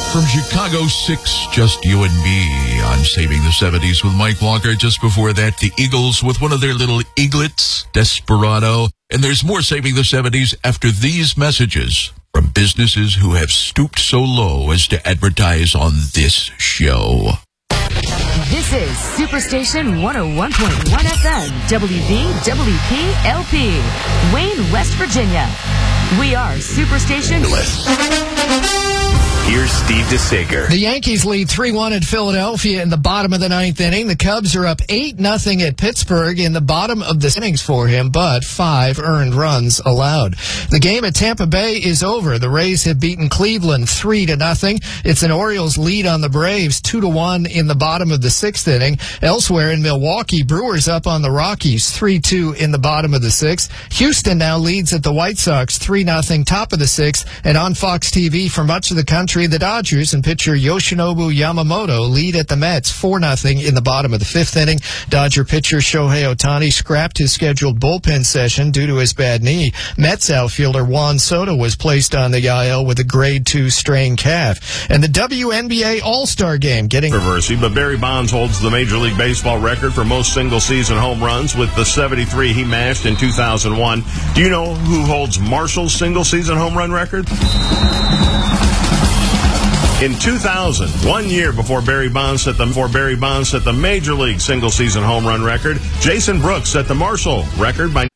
From Chicago 6, just you and me on Saving the 70s with Mike Walker. Just before that, the Eagles with one of their little eaglets, Desperado. And there's more Saving the 70s after these messages from businesses who have stooped so low as to advertise on this show. This is Superstation 101.1 FM, WVWP LP, Wayne, West Virginia. We are Superstation. Here's Steve DeSager. The Yankees lead 3-1 at Philadelphia in the bottom of the ninth inning. The Cubs are up 8-0 at Pittsburgh in the bottom of the innings for him, but 5 earned runs allowed. The game at Tampa Bay is over. The Rays have beaten Cleveland 3-0. It's an Orioles lead on the Braves 2-1 in the bottom of the sixth inning. Elsewhere in Milwaukee, Brewers up on the Rockies 3-2 in the bottom of the sixth. Houston now leads at the White Sox 3-0 top of the sixth. And on Fox TV for much of the country, the Dodgers and pitcher Yoshinobu Yamamoto lead at the Mets 4-0 in the bottom of the fifth inning. Dodger pitcher Shohei Ohtani scrapped his scheduled bullpen session due to his bad knee. Mets outfielder Juan Soto was placed on the IL with a grade 2 strained calf. And the WNBA All-Star Game getting controversy, but Barry Bonds holds the Major League Baseball record for most single-season home runs with the 73 he mashed in 2001. Do you know who holds Marshall's single-season home run record? In 2000, 1 year before Barry Bonds set the Major League single-season home run record, Jason Brooks set the Marshall record by